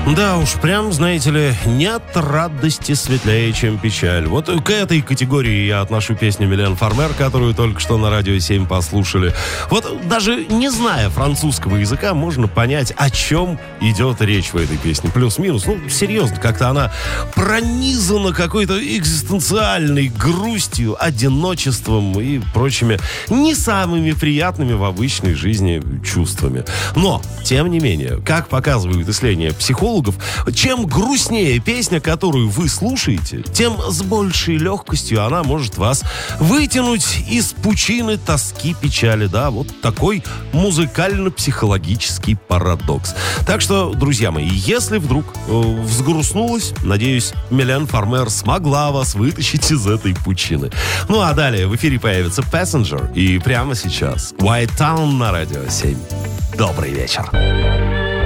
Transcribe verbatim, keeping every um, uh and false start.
Да уж, прям, знаете ли, нет радости светлее, чем печаль. Вот к этой категории я отношу песню Милен Фармер, которую только что на Радио семь послушали. Вот даже не зная французского языка, можно понять, о чем идет речь в этой песне. Плюс-минус. Ну, серьезно, как-то она пронизана какой-то экзистенциальной грустью, одиночеством и прочими не самыми приятными в обычной жизни чувствами. Но, тем не менее, как показывают исследования психологов, чем грустнее песня, которую вы слушаете, тем с большей легкостью она может вас вытянуть из пучины тоски, печали. Да, вот такой музыкально-психологический парадокс. Так что, друзья мои, если вдруг э, взгрустнулось, надеюсь, Милен Фармер смогла вас вытащить из этой пучины. Ну а далее в эфире появится Passenger, и прямо сейчас White Town на Радио семь. Добрый вечер.